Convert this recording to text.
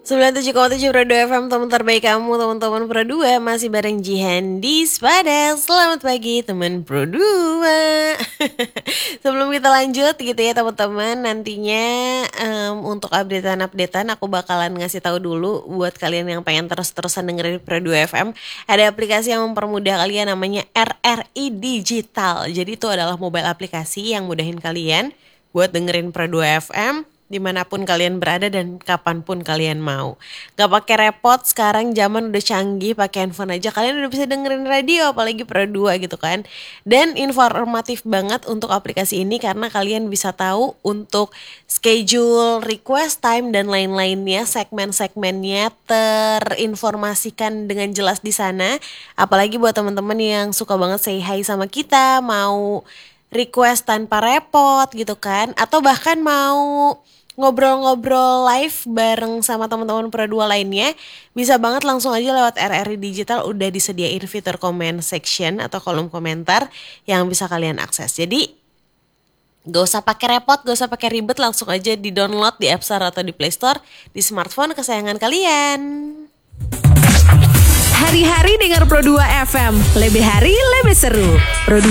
97,7 Pro 2 FM, teman terbaik kamu, teman-teman Pro 2. Masih bareng Jihan di Spada. Selamat pagi teman Pro 2. Sebelum kita lanjut gitu ya teman-teman, nantinya untuk updatean aku bakalan ngasih tahu dulu buat kalian yang pengen terus-terusan dengerin Pro 2 FM. Ada aplikasi yang mempermudah kalian, namanya RRI Digital. Jadi itu adalah mobile aplikasi yang mudahin kalian buat dengerin Pro 2 FM dimanapun kalian berada dan kapanpun kalian mau. Gak pakai repot, sekarang zaman udah canggih, pakai handphone aja kalian udah bisa dengerin radio, apalagi Pro 2 gitu kan. Dan informatif banget untuk aplikasi ini karena kalian bisa tahu untuk schedule, request time dan lain-lainnya, segmen-segmennya terinformasikan dengan jelas di sana. Apalagi buat teman-teman yang suka banget say hi sama kita, mau request tanpa repot gitu kan, atau bahkan mau ngobrol-ngobrol live bareng sama teman-teman Pro 2 lainnya, bisa banget langsung aja lewat RRI Digital. Udah disediain fitur comment section atau kolom komentar yang bisa kalian akses. Jadi gak usah pakai repot, gak usah pakai ribet, langsung aja di download di App Store atau di Play Store di smartphone kesayangan kalian. Hari-hari dengar Pro 2 FM, lebih hari lebih seru. Pro